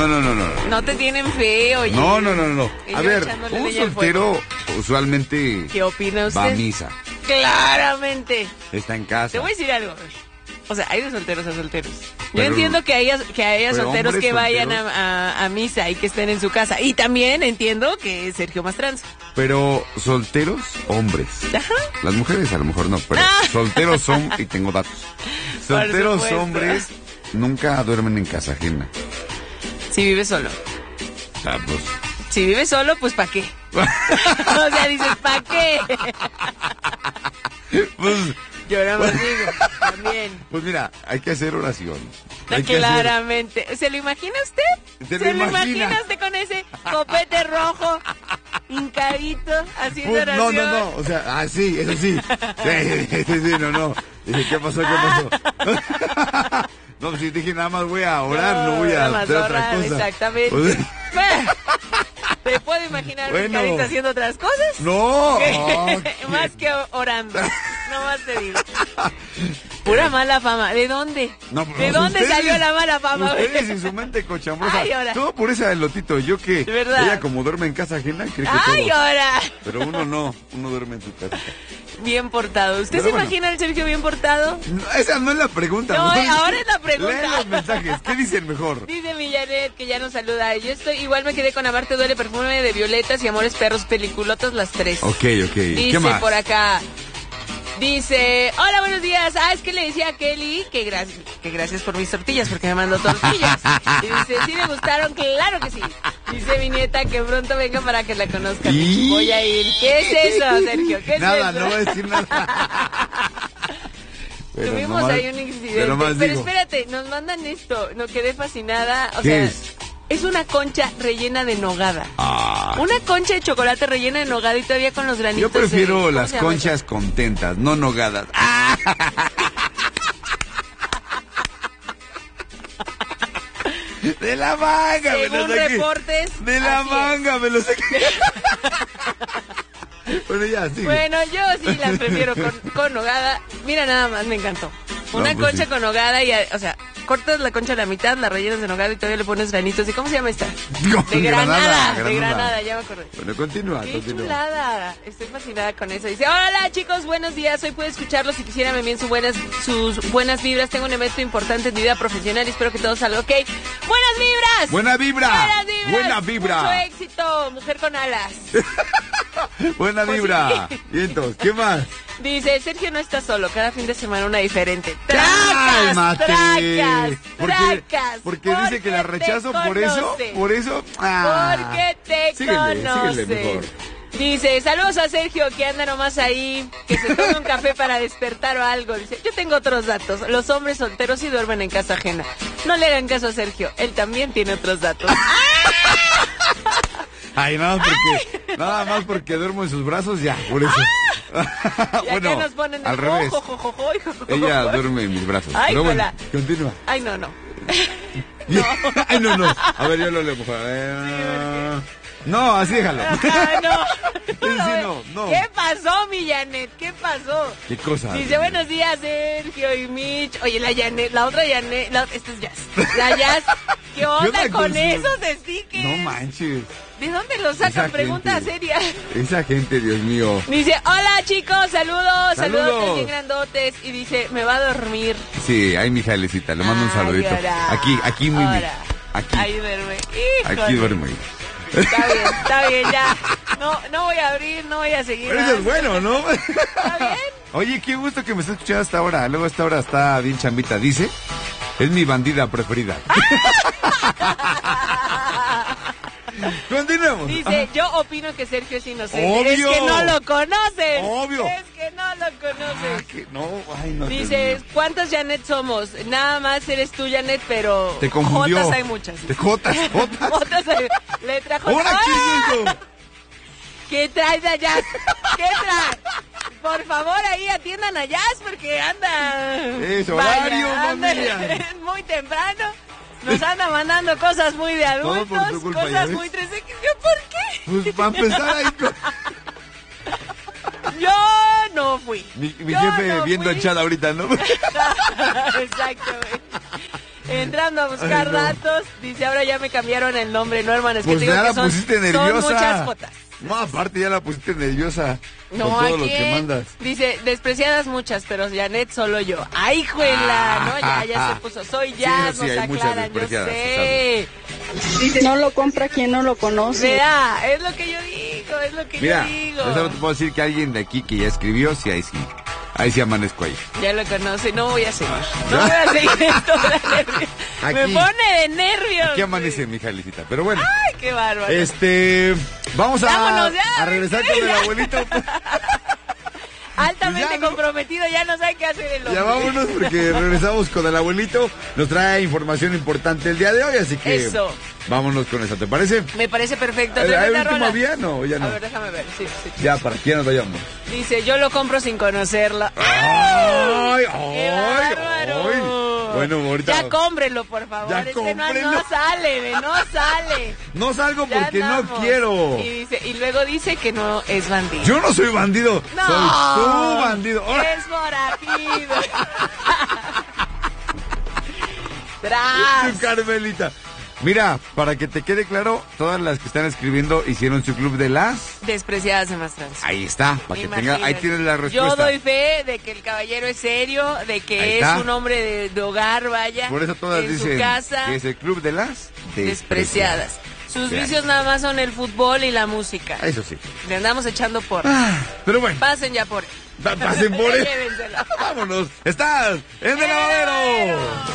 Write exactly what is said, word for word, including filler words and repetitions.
No, no, no, no. No te tienen fe, oye. No, no, no, no. Y A yo ver, echándole un leña al soltero usualmente ¿Qué opina usted? va a misa, Claramente. está en casa. Te voy a decir algo. O sea, hay de solteros a solteros. Yo Pero- entiendo que haya, que haya pero solteros hombres que vayan solteros. a, a- a misa y que estén en su casa. Y también entiendo que Sergio Mastrans. Pero solteros, hombres. Ajá. Las mujeres a lo mejor no, pero Ah. solteros son, y tengo datos. Por Solteros supuesto. hombres nunca duermen en casa ajena. Si vive solo. O sea, pues, Si vive solo, pues ¿para qué? O sea, dices, ¿para qué? pues, Yo nada más digo, también. pues mira, hay que hacer oración. Hay que hacer- Claramente. ¿Se lo imagina usted? ¿Se lo lo imagina? imagina usted con ese copete rojo, hincadito, haciendo Pues, no, oración? no, no, o sea, ah, sí, eso sí. Sí, sí, sí, sí, no, no. Dije, ¿qué pasó? ¿Qué pasó? No, pues sí, dije, nada más voy a orar, no, voy a nada más hacer otra orar, cosa. Exactamente. O sea, Bueno, ¿te puedo imaginar Bueno. hincadito haciendo otras cosas? no. ¿Qué? Oh, Más que orando. No más te digo. Pura mala fama. ¿De dónde? No, pues, ¿De dónde ustedes- salió la mala fama? Ustedes y su mente cochambrosa. Ay, ahora. Todo por esa del lotito. Yo que De verdad. ella como duerme en casa ajena, cree que ¡Ay, todo. ahora! Pero uno no, uno duerme en su casa. Bien portado. ¿Usted Pero se bueno. imagina al Sergio bien portado? No, esa no es la pregunta. No, mejor- ahora es la pregunta. Lee los mensajes. ¿Qué dicen mejor? Dice Millanet que ya nos saluda. Yo estoy, igual me quedé con Amarte Duele, Perfume de Violetas y Amores Perros, peliculotas las tres. Ok, ok. Dice ¿Qué más? por acá. Dice, hola, buenos días. Ah, es que le decía a Kelly que, gra- que gracias por mis tortillas, porque me mandó tortillas. Y dice, ¿sí le gustaron? Claro que sí. Dice mi nieta que pronto venga para que la conozcan. Y- Voy a ir. ¿Qué es eso, Sergio? ¿Qué es Nada, eso? no voy a decir nada. Pero Tuvimos nomás- ahí un incidente. pero nomás Pero digo, espérate, nos mandan esto. No quedé fascinada. O ¿Qué sea, es? es una concha rellena de nogada. ah, Una concha de chocolate rellena de nogada y todavía con los granitos. yo prefiero de- ¿cómo las se llama conchas contentas, no nogadas. Ah, de la manga, me Según lo saqué. reportes, De la así manga, me lo saqué. Bueno, ya, sí. Bueno, yo sí la prefiero con, con nogada. Mira, nada más, me encantó. Una No, pues concha sí. con nogada y, o sea, cortas la concha a la mitad, la rellenas de nogada y todavía le pones granitos. ¿Y cómo se llama esta? Con De granada, granada, de granada. granada, ya me acordé. Bueno, continúa, ¡Qué continúa. chulada! Estoy fascinada con eso. Dice, hola chicos, buenos días. Hoy puedo escucharlos si quisiera me envíen sus buenas, sus buenas vibras. Tengo un evento importante en mi vida profesional y espero que todo salga ok. ¡Buenas vibras! Buena vibra. ¡Buenas vibras! Buena vibra. Mucho éxito, mujer con alas. Buena Pues vibra. sí. Y entonces, ¿qué más? Dice, Sergio no está solo, cada fin de semana una diferente. ¡Cálmate! ¡Tracas! Porque, ¡Tracas! porque dice que la te rechazo por eso, conoce. por eso. Ah. Porque te Síguele, conoce. síguele mejor. Dice, saludos a Sergio que anda nomás ahí, que se tome un café para despertar o algo. Dice, yo tengo otros datos. Los hombres solteros sí duermen en casa ajena. No le hagan caso a Sergio, él también tiene otros datos. Ay, nada más porque, nada más porque duermo en sus brazos, ya, por eso. Y bueno, acá nos ponen al el revés. jo, jo, jo, jo, jo, jo, jo. Ella duerme en mis brazos. Ay, Pero bueno, hola. continúa. Ay, no, no. Ay, no, no. A ver, yo lo leo, por favor. Eh, No, así déjalo. Ajá, no. Sí, sí, no, no. ¿Qué pasó, mi Janet? ¿Qué pasó? ¿Qué cosa? Dice, buenos días, Sergio y Mitch. Oye, la Janet, la otra Janet, la, esta es Jazz. La Jazz, ¿qué onda onda con con su- esos stickers? No manches. ¿De dónde los sacan? Esa Pregunta gente. seria. Esa gente, Dios mío. Dice, hola chicos, saludos, saludos, Saludos. bien grandotes. Y dice, me va a dormir. Sí, ay, mi Jalecita, le mando un Ay, saludito. ahora, Aquí, aquí, Mimi. ahora. Aquí, Ahí duerme. Híjole. aquí duermo. Está bien, está bien, ya. No, no voy a abrir, no voy a seguir. Pero eso es bueno, ¿no? ¿Está bien? Oye, qué gusto que me estés escuchando hasta ahora. Luego esta hora está bien chambita. Dice, es mi bandida preferida. Continuemos. Dice, yo opino que Sergio es inocente. Obvio. Es que no lo conocen. Obvio. Es que no lo Ah, conocen. que no, ay, no. Dios Dice, mío. ¿cuántas Janet somos? Nada más eres tú, Janet, pero Te confundió. Jotas hay muchas. Te jotas, jotas. Jotas hay. Letra J. ¿Ahora qué es eso? ¿Qué traes de Jazz? ¿Qué traes? Por favor, ahí atiendan a Jazz porque anda... Es horario, anda- familia. Es muy temprano. Nos anda mandando cosas muy de Todo adultos, por tu culpa, ¿ya cosas ves? muy tres X. ¿Yo por qué? Pues para empezar ahí con Yo no fui. mi, mi Yo jefe no viendo fui. el chat ahorita, ¿no? Exacto, güey. entrando a buscar Ay, no. datos, dice, ahora ya me cambiaron el nombre, no, hermano, es que Pues te digo ya que la son, pusiste son nerviosa. muchas fotos. No, aparte ya la pusiste nerviosa No, con todo ¿a lo que quién? mandas. Dice, despreciadas muchas, pero Janet solo yo. ¡Ay, juela! ¿No? Ya, ya se puso, soy Jazz, Sí, sí, nos hay muchas aclaran, yo despreciadas, sé. No lo compra quien no lo conoce. Vea, es lo que yo digo, es lo que Mira, yo digo. yo solo te puedo decir que alguien de aquí que ya escribió, sí, ahí sí. Ahí sí amanezco ahí. Ya lo conoce, no voy a seguir. No voy a seguir esto de nervios. Aquí. Me pone de nervios. Aquí amanece mi Jalicita, pero bueno. Ay, qué bárbaro. Este, vamos a, Vámonos ya, a regresar con el abuelito. Altamente Pues ya, ¿no? comprometido, ya no sabe qué hacer el hombre. Ya vámonos porque regresamos con el abuelito. Nos trae información importante el día de hoy, así que Eso. vámonos con eso, ¿te parece? Me parece perfecto. ¿Hay Tremenda último rola. vía? No, ya no. A ver, déjame ver. Sí, sí. Ya, ¿para quién nos vayamos? Dice, yo lo compro sin conocerlo. ¡Ay, ¡Qué ay, bárbaro! ay! Bueno, ahorita... Ya cómprelo, por favor. Ya Este no, cómprenlo. no sale, ve, no sale. No salgo Ya porque no andamos. quiero. Y, dice, y luego dice que no es bandido. Yo no soy bandido, No. soy tu bandido. ¡Ahora! Es forajido. Tras. Tu Carmelita. Mira, para que te quede claro, todas las que están escribiendo hicieron su club de las... Despreciadas de más trans. Ahí está, para que tenga, ahí Imagínate. tienes la respuesta. Yo doy fe de que el caballero es serio, de Ahí que es está. un hombre de, de hogar, vaya. Por eso todas en dicen su casa, que es el club de las despreciadas. Sus Vean. vicios nada más son el fútbol y la música. Eso sí. Le andamos echando por. Ah, pero bueno, Pasen ya por él. pa- pasen por él. Llévensela. Vámonos. Estás en el lavadero.